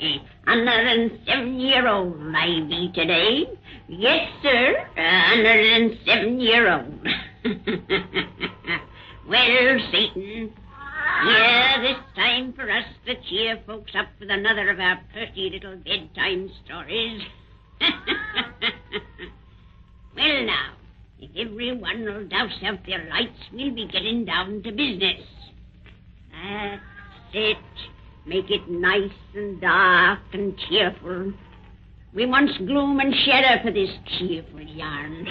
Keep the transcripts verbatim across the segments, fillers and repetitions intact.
hundred and seven year old I be today. Yes, sir, a hundred and seven year old. Well, Satan, here this time for us to cheer folks up with another of our pretty little bedtime stories. Well, now, if everyone will douse out their lights, we'll be getting down to business. That's it. Make it nice and dark and cheerful. We wants gloom and shadow for this cheerful yarn.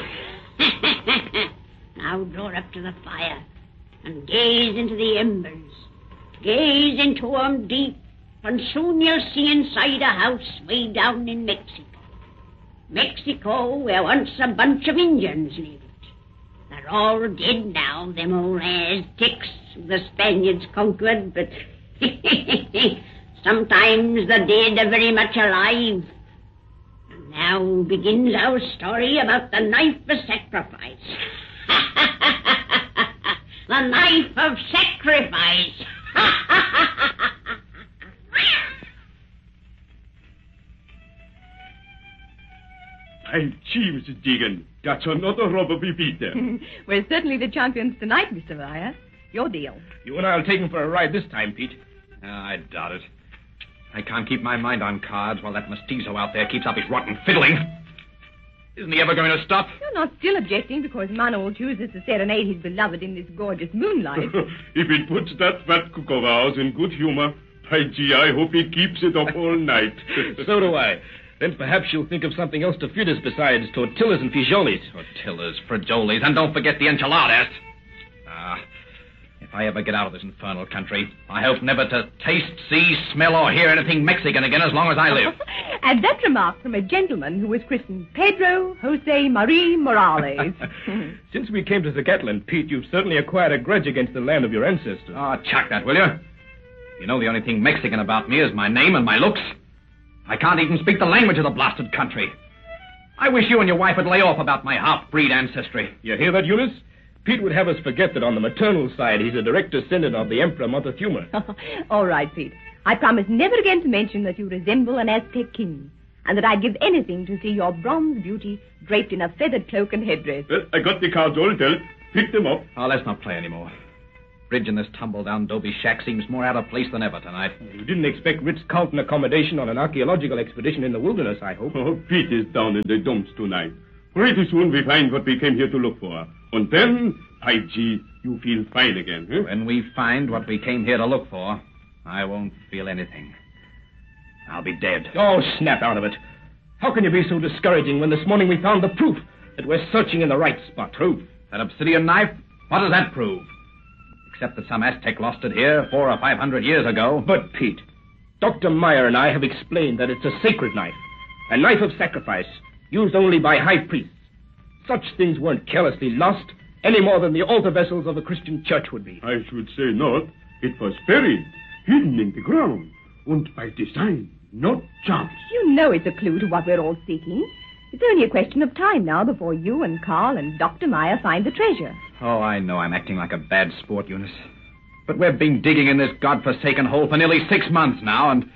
Now draw up to the fire and gaze into the embers. Gaze into 'em deep, and soon you'll see inside a house way down in Mexico. Mexico, where once a bunch of Indians lived. They're all dead now, them old Aztecs the Spaniards conquered, but sometimes the dead are very much alive. And now begins our story about the knife of sacrifice. The knife of sacrifice. By gee, Missus Deegan, that's another robber we beat there. We're certainly the champions tonight, Mister Vire. Your deal. You and I'll take him for a ride this time, Pete. Uh, I doubt it. I can't keep my mind on cards while that mestizo out there keeps up his rotten fiddling. Isn't he ever going to stop? You're not still objecting because Manol chooses to serenade his beloved in this gorgeous moonlight. If it puts that fat cook of ours in good humor, by gee, I hope he keeps it up all night. So do I. Then perhaps you'll think of something else to feed us besides tortillas and frijoles. Tortillas, frijoles, and don't forget the enchiladas. Ah, if I ever get out of this infernal country, I hope never to taste, see, smell, or hear anything Mexican again as long as I live. And that remark from a gentleman who was christened Pedro Jose Marie Morales. Since we came to Zacatlan, Pete, you've certainly acquired a grudge against the land of your ancestors. Oh, chuck that, will you? You know the only thing Mexican about me is my name and my looks. I can't even speak the language of the blasted country. I wish you and your wife would lay off about my half-breed ancestry. You hear that, Eunice? Pete would have us forget that on the maternal side, he's a direct descendant of the Emperor Montezuma. All right, Pete. I promise never again to mention that you resemble an Aztec king, and that I'd give anything to see your bronze beauty draped in a feathered cloak and headdress. Well, I got the cards all dealt. Pick them up. Oh, let's not play anymore. Bridge in this tumble-down doby shack seems more out of place than ever tonight. You didn't expect Ritz-Carlton accommodation on an archaeological expedition in the wilderness, I hope. Oh, Pete is down in the dumps tonight. Pretty soon we find what we came here to look for. And then, by gee, you feel fine again, huh? When we find what we came here to look for, I won't feel anything. I'll be dead. Oh, snap out of it. How can you be so discouraging when this morning we found the proof that we're searching in the right spot? Proof? That obsidian knife? What does that prove? Except that some Aztec lost it here four or five hundred years ago. But, Pete, Doctor Meyer and I have explained that it's a sacred knife. A knife of sacrifice, used only by high priests. Such things weren't carelessly lost, any more than the altar vessels of the Christian church would be. I should say not. It was buried, hidden in the ground, and by design, not chance. You know it's a clue to what we're all seeking. It's only a question of time now before you and Carl and Doctor Meyer find the treasure. Oh, I know I'm acting like a bad sport, Eunice. But we've been digging in this godforsaken hole for nearly six months now, and...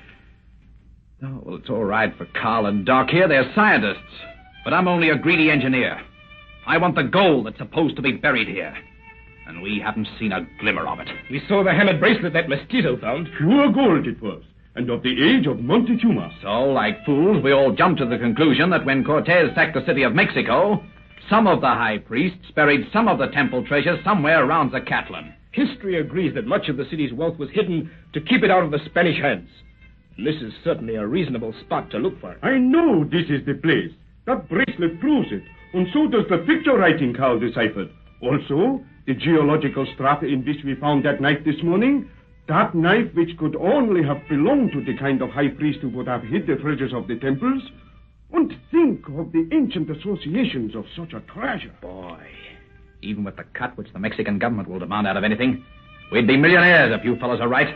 Oh, well, it's all right for Carl and Doc here. They're scientists. But I'm only a greedy engineer. I want the gold that's supposed to be buried here. And we haven't seen a glimmer of it. We saw the hammered bracelet that mestizo found. Pure gold it was, and of the age of Montezuma. So, like fools, we all jumped to the conclusion that when Cortez sacked the city of Mexico, some of the high priests buried some of the temple treasures somewhere around Zacatlan. History agrees that much of the city's wealth was hidden to keep it out of the Spanish hands. And this is certainly a reasonable spot to look for it. I know this is the place. That bracelet proves it, and so does the picture writing Carl deciphered. Also, the geological strata in which we found that knife this morning, that knife which could only have belonged to the kind of high priest who would have hid the treasures of the temples. And think of the ancient associations of such a treasure. Boy, even with the cut which the Mexican government will demand out of anything, we'd be millionaires if you fellows are right.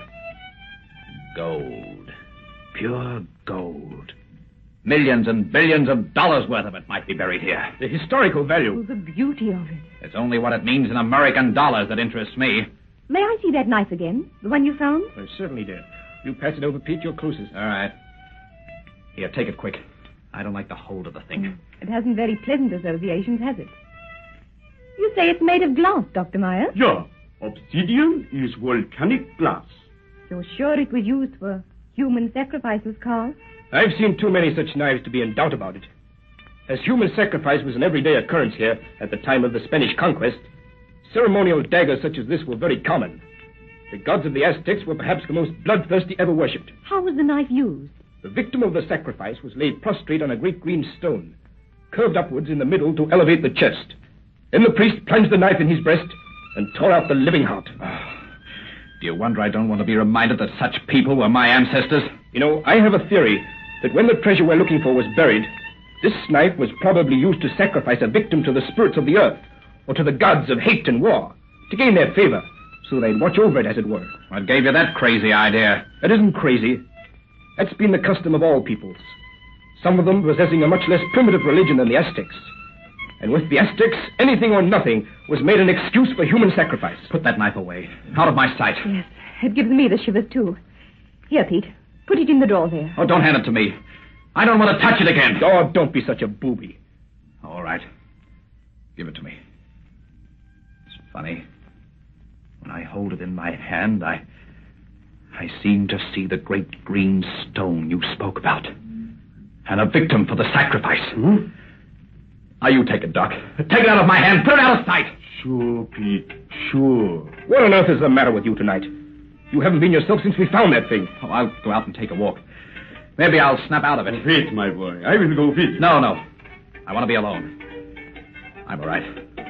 Gold. Pure gold. Millions and billions of dollars worth of it might be buried here. The historical value. Oh, the beauty of it. It's only what it means in American dollars that interests me. May I see that knife again? The one you found? I certainly did. You pass it over, Pete. You're closest. All right. Here, take it quick. I don't like the hold of the thing. It hasn't very pleasant associations, has it? You say it's made of glass, Doctor Meyer? Yeah. Obsidian is volcanic glass. You're sure it was used for human sacrifices, Carl? I've seen too many such knives to be in doubt about it. As human sacrifice was an everyday occurrence here at the time of the Spanish conquest, ceremonial daggers such as this were very common. The gods of the Aztecs were perhaps the most bloodthirsty ever worshipped. How was the knife used? The victim of the sacrifice was laid prostrate on a great green stone, curved upwards in the middle to elevate the chest. Then the priest plunged the knife in his breast and tore out the living heart. Do you wonder I don't want to be reminded that such people were my ancestors? You know, I have a theory that when the treasure we're looking for was buried, this knife was probably used to sacrifice a victim to the spirits of the earth, or to the gods of hate and war, to gain their favor, so they'd watch over it, as it were. What gave you that crazy idea? That isn't crazy. That's been the custom of all peoples. Some of them possessing a much less primitive religion than the Aztecs. And with the Aztecs, anything or nothing was made an excuse for human sacrifice. Put that knife away. Out of my sight. Yes, it gives me the shivers, too. Here, Pete. Put it in the drawer there. Oh, don't hand it to me. I don't want to touch it again. Oh, don't be such a booby. All right. Give it to me. It's funny. When I hold it in my hand, I... I seem to see the great green stone you spoke about. And a victim for the sacrifice. Hmm? Now you take it, Doc. Take it out of my hand. Put it out of sight. Sure, Pete. Sure. What on earth is the matter with you tonight? You haven't been yourself since we found that thing. Oh, I'll go out and take a walk. Maybe I'll snap out of it. Wait, my boy. I will go with you. No, no. I want to be alone. I'm all right.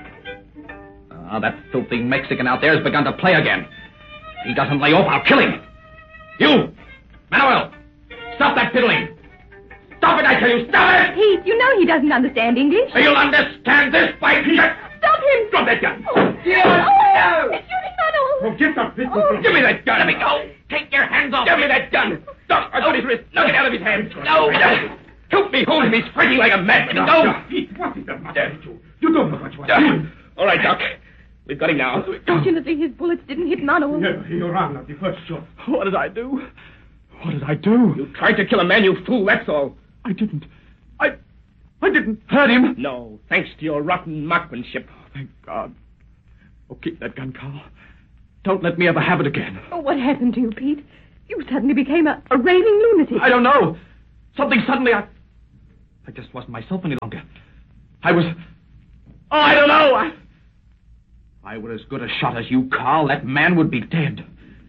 Ah, that filthy Mexican out there has begun to play again. If he doesn't lay off, I'll kill him. You! Manuel! Stop that fiddling! Stop it, I tell you! Stop it! Pete, you know he doesn't understand English. You'll understand this by... Stop him! Drop that gun! Oh, oh, excuse me, Manuel. Oh, get that pistol. Oh. Give me that gun! Let me go! Take your hands off! Give me that gun! Doc, I've got his wrist! Knock it out of his hand! No! Help me hold him! He's fighting like a madman! No! Pete, what is the matter with you? You don't know what you are doing. All right, Doc. We've got him now. Fortunately, his bullets didn't hit Manuel. Yeah, he ran at the first shot. What did I do? What did I do? You tried to kill a man, you fool, that's all. I didn't. I... I didn't hurt him. No, thanks to your rotten marksmanship. Thank God. Oh, keep that gun, Carl. Don't let me ever have it again. Oh, what happened to you, Pete? You suddenly became a, a raving lunatic. I don't know. Something suddenly, I... I just wasn't myself any longer. I was... Oh, I don't know. I... If I were as good a shot as you, Carl, that man would be dead.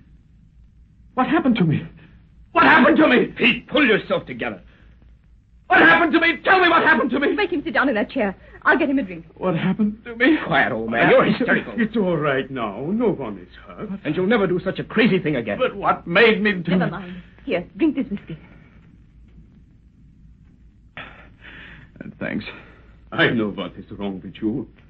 What happened to me? What happened to me? Pete, pull yourself together. What happened to me? Tell me what happened to me. Make him sit down in that chair. I'll get him a drink. What happened to me? Quiet, old man. You're hysterical. It's all right now. No one is hurt. And you'll never do such a crazy thing again. But what made me do Never it? mind. Here, drink this whiskey. Thanks. I know what is wrong with you.